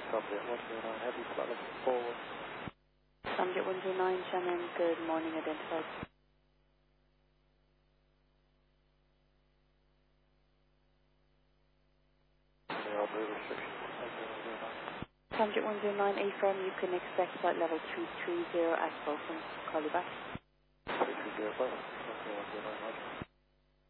Subject 109 Heavy, flight level 41. Subject 109, Shannon, good morning, identified. Yeah, I'll move restriction 109. Subject 109, affirm you can expect flight level 230 at Bolton. Call you back. 330, okay, 109.